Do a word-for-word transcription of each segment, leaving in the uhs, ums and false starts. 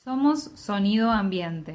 Somos Sonido Ambiente.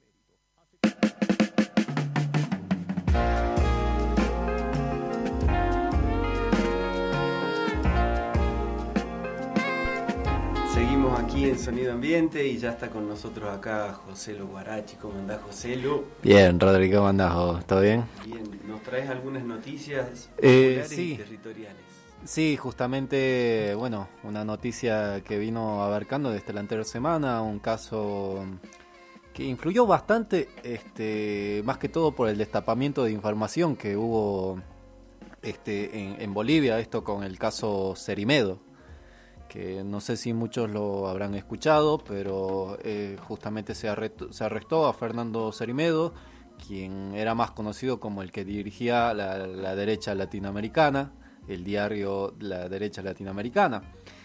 Seguimos aquí en Sonido Ambiente y ya está con nosotros acá Joselo Guarachi. ¿Cómo andás, Joselo? Bien, Rodrigo, ¿cómo andás vos? ¿Todo bien? Bien, ¿nos traes algunas noticias Eh, populares sí. y territoriales? Sí, justamente, bueno, una noticia que vino abarcando desde la anterior semana, un caso que influyó bastante, este, más que todo por el destapamiento de información que hubo este, en, en Bolivia, esto con el caso Cerimedo, que no sé si muchos lo habrán escuchado, pero eh, justamente se arrestó, se arrestó a Fernando Cerimedo, quien era más conocido como el que dirigía la, la derecha latinoamericana, el diario La Derecha Latinoamericana.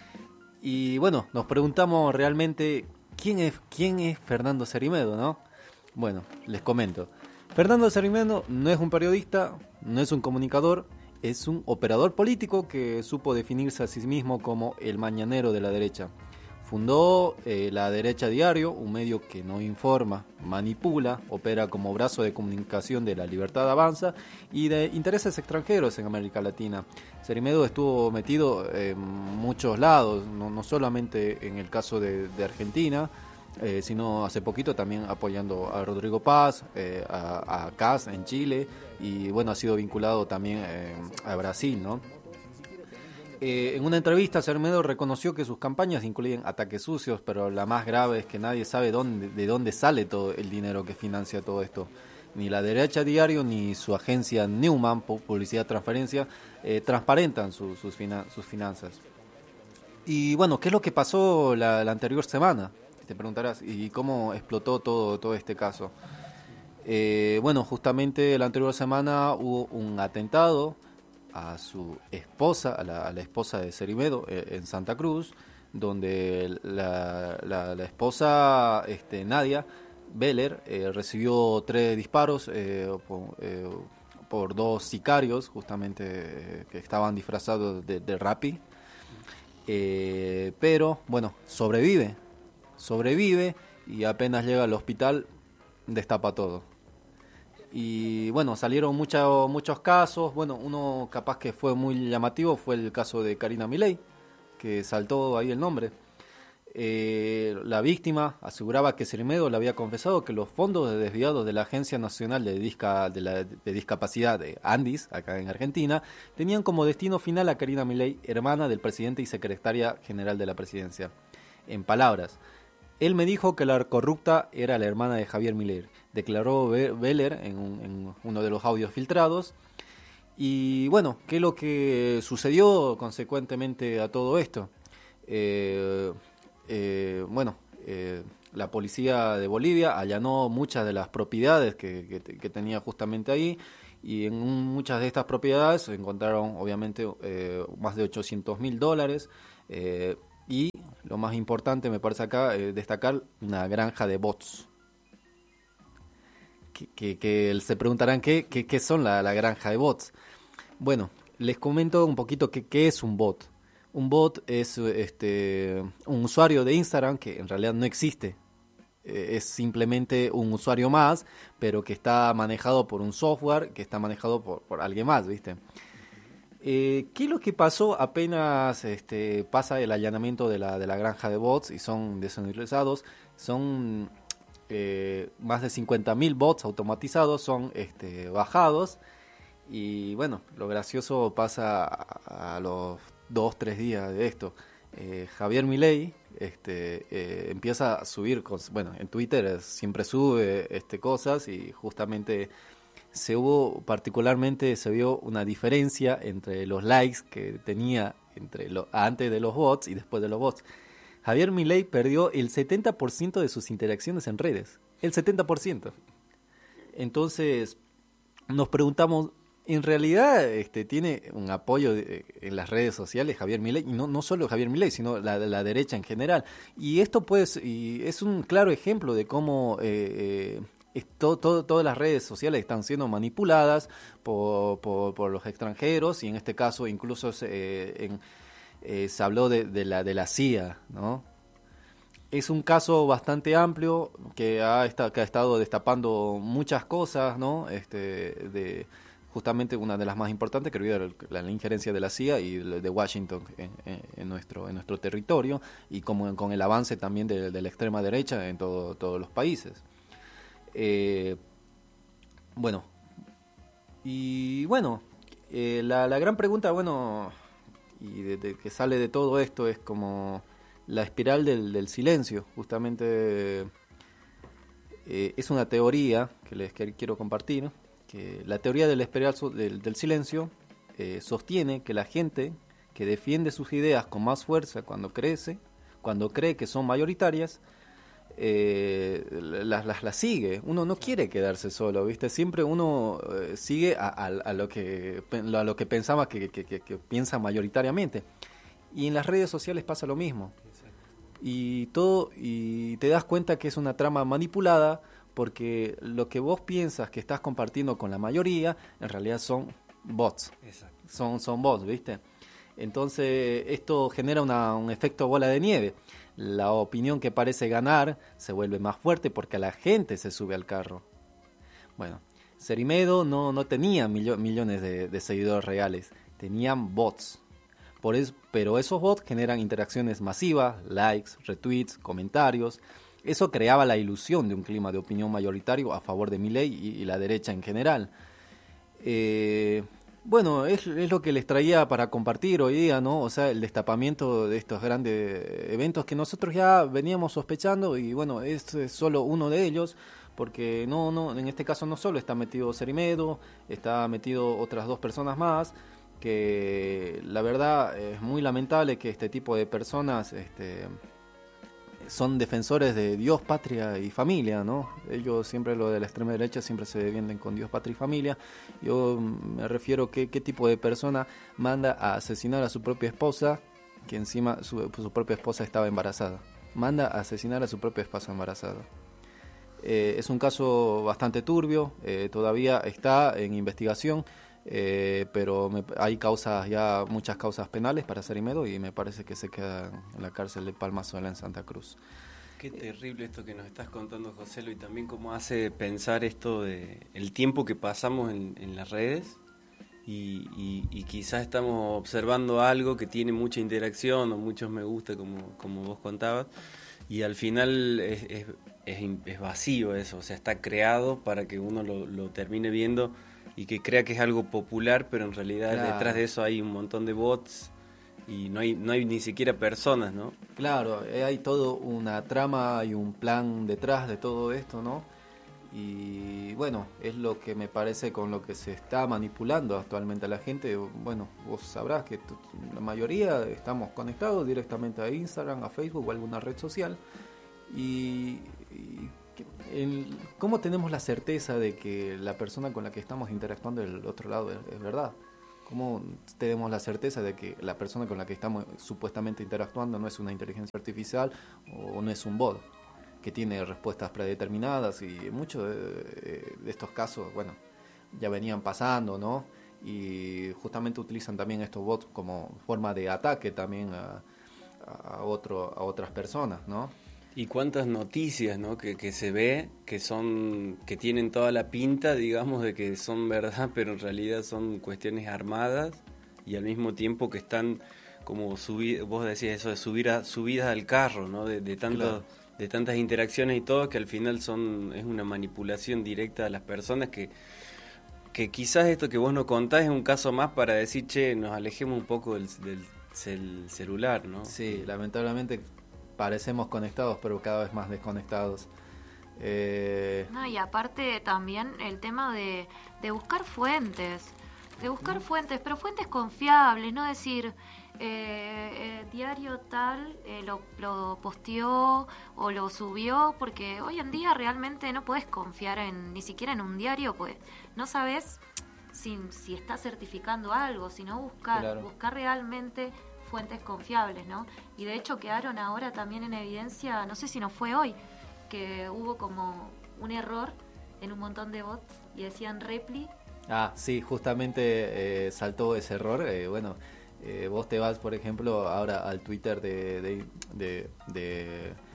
Y bueno, nos preguntamos realmente quién es quién es Fernando Cerimedo, ¿no? Bueno, les comento. Fernando Cerimedo no es un periodista, no es un comunicador, es un operador político que supo definirse a sí mismo como el mañanero de la derecha. Fundó eh, La Derecha Diario, un medio que no informa, manipula, opera como brazo de comunicación de La Libertad Avanza y de intereses extranjeros en América Latina. Cerimedo estuvo metido en muchos lados, no, no solamente en el caso de, de Argentina, eh, sino hace poquito también apoyando a Rodrigo Paz, eh, a, a Kast en Chile y bueno, ha sido vinculado también eh, a Brasil, ¿no? Eh, en una entrevista, Cerimedo reconoció que sus campañas incluyen ataques sucios, pero la más grave es que nadie sabe dónde, de dónde sale todo el dinero que financia todo esto. Ni La Derecha Diario ni su agencia Newman, Publicidad Transparencia, eh, transparentan su, sus, finan- sus finanzas. Y bueno, ¿qué es lo que pasó la, la anterior semana? Te preguntarás, ¿y cómo explotó todo, todo este caso? Eh, bueno, justamente la anterior semana hubo un atentado a su esposa, a la, a la esposa de Cerimedo, eh, en Santa Cruz, donde la, la, la esposa, este, Nadia Beller, eh, recibió tres disparos eh, por, eh, por dos sicarios, justamente eh, que estaban disfrazados de, de Rappi, eh, pero bueno, sobrevive, sobrevive y apenas llega al hospital destapa todo. Y bueno, salieron mucho, muchos casos. Bueno, uno capaz que fue muy llamativo fue el caso de Karina Milei, que saltó ahí el nombre. Eh, la víctima aseguraba que Cerimedo le había confesado que los fondos desviados de la Agencia Nacional de, Disca, de, la, de Discapacidad de Andis, acá en Argentina, tenían como destino final a Karina Milei, hermana del presidente y secretaria general de la presidencia. En palabras: él me dijo que la corrupta era la hermana de Javier Milei, declaró Beller en, un, en uno de los audios filtrados. Y bueno, ¿qué es lo que sucedió consecuentemente a todo esto? Eh, eh, bueno, eh, la policía de Bolivia allanó muchas de las propiedades que, que, que tenía justamente ahí, y en un, muchas de estas propiedades se encontraron obviamente eh, más de ochocientos mil dólares eh, y lo más importante me parece acá eh, destacar una granja de bots. Que, que, que se preguntarán qué, qué, qué son la, la granja de bots. Bueno, les comento un poquito qué, qué es un bot. Un bot es este, un usuario de Instagram que en realidad no existe. Eh, es simplemente un usuario más, pero que está manejado por un software, que está manejado por, por alguien más, ¿viste? Eh, ¿Qué es lo que pasó apenas este, pasa el allanamiento de la, de la granja de bots y son descentralizados? Son eh, más de cincuenta mil bots automatizados, son este, bajados. Y bueno, lo gracioso pasa a, a los dos, tres días de esto. Eh, Javier Milei este, eh, empieza a subir, cos- bueno, en Twitter siempre sube este, cosas, y justamente se hubo, particularmente se vio una diferencia entre los likes que tenía entre lo, antes de los bots y después de los bots. Javier Milei perdió el setenta por ciento de sus interacciones en redes. El setenta por ciento. Entonces, nos preguntamos, ¿en realidad este, tiene un apoyo de, en las redes sociales Javier Milei? Y no, no solo Javier Milei, sino la, la derecha en general. Y esto pues, y es un claro ejemplo de cómo eh, eh, esto, todo, todas las redes sociales están siendo manipuladas por, por, por los extranjeros, y en este caso incluso se, eh, en, eh, se habló de, de, la, de la C I A, ¿no? es un caso bastante amplio que ha, esta, que ha estado destapando muchas cosas, ¿no? Este, de justamente una de las más importantes, creo que la, la injerencia de la C I A y de Washington en, en, en nuestro en nuestro territorio, y como con el avance también de, de la extrema derecha en todo, todos los países. Eh, bueno, y bueno, eh, la, la gran pregunta, bueno, y de, de que sale de todo esto es como la espiral del, del silencio. Justamente eh, es una teoría que les que quiero compartir, que la teoría de la espiral del, del silencio eh, sostiene que la gente que defiende sus ideas con más fuerza cuando crece, cuando cree que son mayoritarias, eh, las, las, las sigue. Uno no quiere quedarse solo, ¿viste? Siempre uno eh, sigue a, a, a lo que a lo que pensaba que, que, que, que piensa mayoritariamente. Y en las redes sociales pasa lo mismo. Y todo y te das cuenta que es una trama manipulada, porque lo que vos piensas que estás compartiendo con la mayoría en realidad son bots. Exacto. Son son bots, ¿viste? Entonces esto genera una, un efecto bola de nieve. La opinión que parece ganar se vuelve más fuerte porque la gente se sube al carro. Bueno, Cerimedo no no tenía millo, millones de, de seguidores reales, tenían bots. Por eso, pero esos bots generan interacciones masivas, likes, retweets, comentarios. Eso creaba la ilusión de un clima de opinión mayoritario a favor de Milei y, y la derecha en general. Eh, bueno, es, es lo que les traía para compartir hoy día, ¿no? O sea, el destapamiento de estos grandes eventos que nosotros ya veníamos sospechando, y bueno, este es solo uno de ellos, porque no, no, en este caso no solo está metido Cerimedo, está metido otras dos personas más, que la verdad es muy lamentable que este tipo de personas este, son defensores de Dios, patria y familia, ¿no? Ellos siempre, lo de la extrema derecha, siempre se defienden con Dios, patria y familia. Yo me refiero a que, qué tipo de persona manda a asesinar a su propia esposa, que encima su, su propia esposa estaba embarazada. Manda a asesinar a su propia esposa embarazada. Eh, es un caso bastante turbio, eh, todavía está en investigación. Eh, pero me, hay causas ya, muchas causas penales para Cerimedo, y me parece que se queda en la cárcel de Palma Sola en Santa Cruz. Qué terrible esto que nos estás contando, Joselo, y también cómo hace pensar esto de el tiempo que pasamos en, en las redes y, y, y quizás estamos observando algo que tiene mucha interacción o muchos me gusta, como, como vos contabas, y al final es, es, es, es vacío eso, o sea, está creado para que uno lo, lo termine viendo y que crea que es algo popular, pero en realidad claro, detrás de eso hay un montón de bots y no hay no hay ni siquiera personas, ¿no? Claro, hay todo una trama y un plan detrás de todo esto, ¿no? Y bueno, es lo que me parece con lo que se está manipulando actualmente a la gente. Bueno, vos sabrás que t- la mayoría estamos conectados directamente a Instagram, a Facebook o alguna red social, y, y El, ¿cómo tenemos la certeza de que la persona con la que estamos interactuando del otro lado es, es verdad? ¿Cómo tenemos la certeza de que la persona con la que estamos supuestamente interactuando no es una inteligencia artificial o no es un bot que tiene respuestas predeterminadas? Y muchos de, de estos casos, bueno, ya venían pasando, ¿no? Y justamente utilizan también estos bots como forma de ataque también a, a, otro, a otras personas, ¿no? Y cuántas noticias, ¿no? que, que se ve que son que tienen toda la pinta, digamos, de que son verdad, pero en realidad son cuestiones armadas y al mismo tiempo que están como subir, vos decías eso de subir a, subidas al carro, ¿no? De, de tanto, claro, de tantas interacciones y todo, que al final son es una manipulación directa a las personas, que que quizás esto que vos nos contás es un caso más para decir, che, nos alejemos un poco del, del, del celular, ¿no? Sí, lamentablemente parecemos conectados, pero cada vez más desconectados. Eh... No, y aparte también el tema de, de buscar fuentes, de buscar mm. fuentes, pero fuentes confiables, no decir, eh, eh, diario tal eh, lo, lo posteó o lo subió, porque hoy en día realmente no puedes confiar en ni siquiera en un diario, pues no sabes si, si está certificando algo, sino buscar, claro, buscar realmente fuentes confiables, ¿no? Y de hecho quedaron ahora también en evidencia, no sé si no fue hoy, que hubo como un error en un montón de bots y decían repli. Ah, sí, justamente eh, saltó ese error. Eh, bueno, eh, vos te vas, por ejemplo, ahora al Twitter de de, de, de,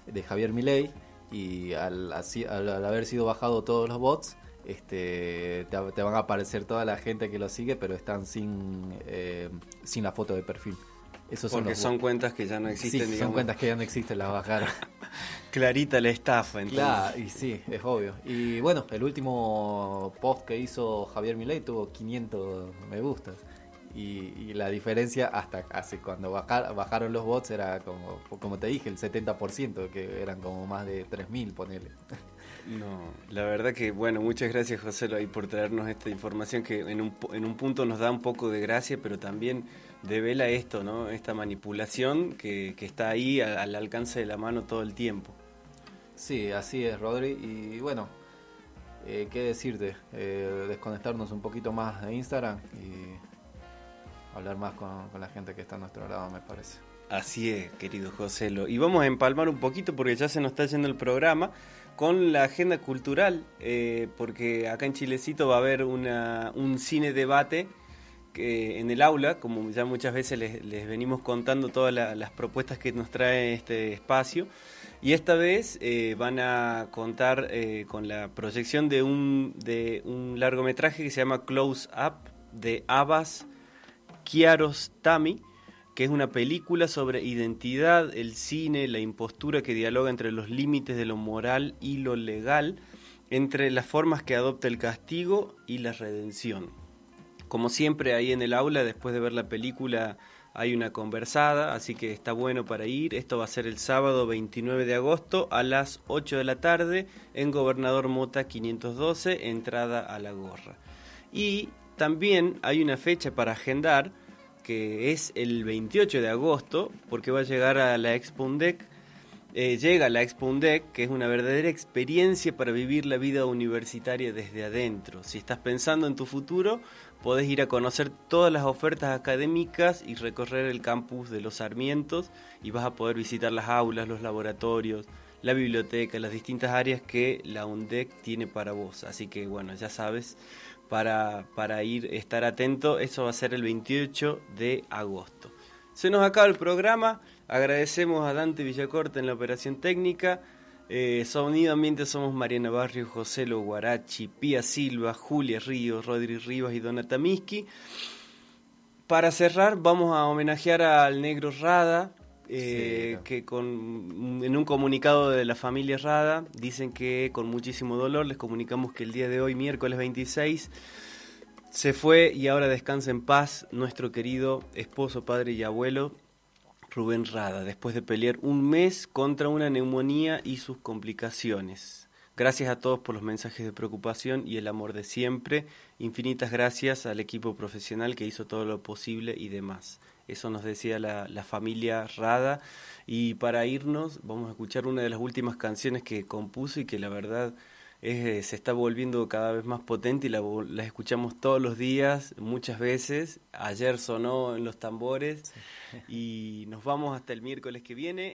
de Javier Milei, y al, así, al, al haber sido bajado todos los bots, este te, te van a aparecer toda la gente que lo sigue, pero están sin eh, sin la foto de perfil. Esos son Porque los son bots. cuentas que ya no existen, Sí, son digamos. cuentas que ya no existen, las bajaron. Clarita la estafa, entonces. Claro, y sí, es obvio. Y bueno, el último post que hizo Javier Milei tuvo quinientos me gustas. Y, y la diferencia hasta hace cuando bajar, bajaron los bots era como, como te dije, el setenta por ciento, que eran como más de tres mil, ponele. No, la verdad que, bueno, muchas gracias, José, ahí por traernos esta información que en un, en un punto nos da un poco de gracia, pero también devela esto, ¿no? Esta manipulación que, que está ahí al, al alcance de la mano todo el tiempo. Sí, así es, Rodri. Y bueno, eh, qué decirte, eh, desconectarnos un poquito más de Instagram y hablar más con, con la gente que está a nuestro lado, me parece. Así es, querido José. Y vamos a empalmar un poquito porque ya se nos está yendo el programa con la agenda cultural, eh, porque acá en Chilecito va a haber una, un cine debate que en el aula, como ya muchas veces les, les venimos contando todas la, las propuestas que nos trae este espacio, y esta vez eh, van a contar eh, con la proyección de un, de un largometraje que se llama Close Up, de Abbas Kiarostami, que es una película sobre identidad, el cine, la impostura que dialoga entre los límites de lo moral y lo legal, entre las formas que adopta el castigo y la redención. Como siempre, ahí en el aula, después de ver la película, hay una conversada, así que está bueno para ir. Esto va a ser el sábado veintinueve de agosto a las ocho de la tarde en Gobernador Mota quinientos doce, entrada a la gorra. Y también hay una fecha para agendar, que es el veintiocho de agosto, porque va a llegar a la Expo UNDEC. Eh, llega la Expo UNDEC, que es una verdadera experiencia para vivir la vida universitaria desde adentro. Si estás pensando en tu futuro, podés ir a conocer todas las ofertas académicas y recorrer el campus de los Sarmientos, y vas a poder visitar las aulas, los laboratorios, la biblioteca, las distintas áreas que la UNDEC tiene para vos. Así que bueno, ya sabes, para, para ir, estar atento, eso va a ser el veintiocho de agosto. Se nos acaba el programa, agradecemos a Dante Villacorta en la operación técnica, eh, Sonido Ambiente somos Mariana Barrio, José Lo Guarachi, Pía Silva, Julia Ríos, Rodri Rivas y Donata Miski. Para cerrar vamos a homenajear al Negro Rada, eh, sí, que con, en un comunicado de la familia Rada dicen que con muchísimo dolor les comunicamos que el día de hoy, miércoles veintiséis, se fue y ahora descansa en paz nuestro querido esposo, padre y abuelo Rubén Rada, después de pelear un mes contra una neumonía y sus complicaciones. Gracias a todos por los mensajes de preocupación y el amor de siempre. Infinitas gracias al equipo profesional que hizo todo lo posible y demás. Eso nos decía la, la familia Rada. Y para irnos vamos a escuchar una de las últimas canciones que compuso y que la verdad es, se está volviendo cada vez más potente y la, la escuchamos todos los días, muchas veces. Ayer sonó en los tambores y nos vamos hasta el miércoles que viene.